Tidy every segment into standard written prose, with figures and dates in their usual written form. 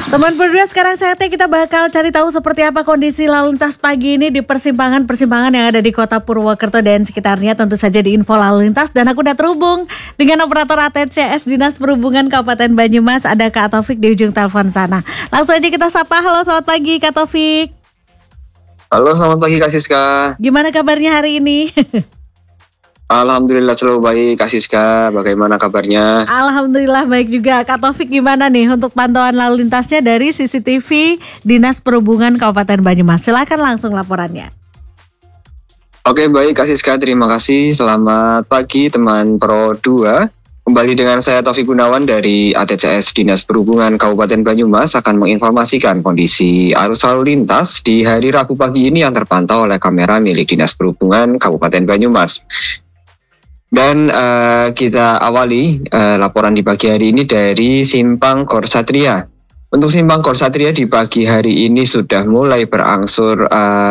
Teman berdua, sekarang saatnya kita bakal cari tahu seperti apa kondisi lalu lintas pagi ini di persimpangan-persimpangan yang ada di Kota Purwokerto dan sekitarnya, tentu saja di info lalu lintas. Dan aku udah terhubung dengan operator ATCS Dinas Perhubungan Kabupaten Banyumas, ada Kak Taufik di ujung telepon sana. Langsung aja kita sapa. Halo, selamat pagi Kak Taufik. Halo, selamat pagi Kak Siska. Gimana kabarnya hari ini? Alhamdulillah selalu baik Kak Siska. Bagaimana kabarnya? Alhamdulillah baik juga. Kak Taufik, gimana nih untuk pantauan lalu lintasnya dari CCTV Dinas Perhubungan Kabupaten Banyumas? Silakan langsung laporannya. Oke, baik Kak Siska, terima kasih. Selamat pagi teman Pro 2. Kembali dengan saya Taufik Gunawan dari ATCS Dinas Perhubungan Kabupaten Banyumas akan menginformasikan kondisi arus lalu lintas di hari Rabu pagi ini yang terpantau oleh kamera milik Dinas Perhubungan Kabupaten Banyumas. Dan kita awali laporan di pagi hari ini dari Simpang Korsatria. Untuk Simpang Korsatria di pagi hari ini sudah mulai berangsur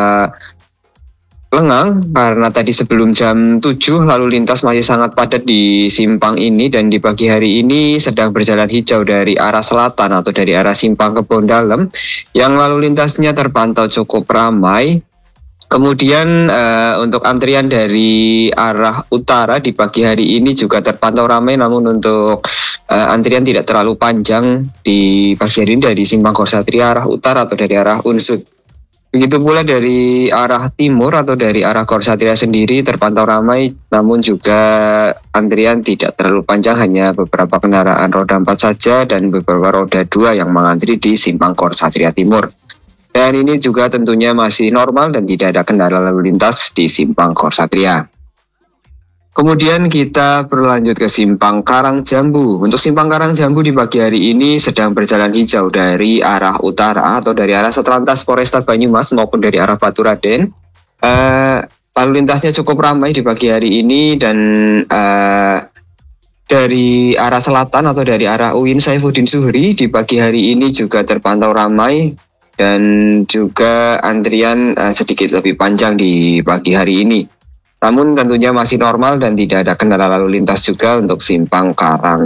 lengang karena tadi sebelum jam 7 lalu lintas masih sangat padat di simpang ini, dan di pagi hari ini sedang berjalan hijau dari arah selatan atau dari arah Simpang Kebon Dalem yang lalu lintasnya terpantau cukup ramai. Kemudian untuk antrian dari arah utara di pagi hari ini juga terpantau ramai, namun untuk antrian tidak terlalu panjang di pagi hari ini dari Simpang Korsatria arah utara atau dari arah Unsud. Begitu pula dari arah timur atau dari arah Korsatria sendiri terpantau ramai, namun juga antrian tidak terlalu panjang, hanya beberapa kendaraan roda 4 saja dan beberapa roda 2 yang mengantri di Simpang Korsatria Timur. Dan ini juga tentunya masih normal dan tidak ada kendala lalu lintas di Simpang Korsatria. Kemudian kita berlanjut ke Simpang Karangjambu. Untuk Simpang Karangjambu di pagi hari ini sedang berjalan hijau dari arah utara atau dari arah Satlantas Polresta Banyumas maupun dari arah Baturaden. Lalu lintasnya cukup ramai di pagi hari ini, dan dari arah selatan atau dari arah UIN Saifuddin Zuhri di pagi hari ini juga terpantau ramai, dan juga antrian sedikit lebih panjang di pagi hari ini. Namun tentunya masih normal dan tidak ada kendala lalu lintas juga untuk Simpang Karang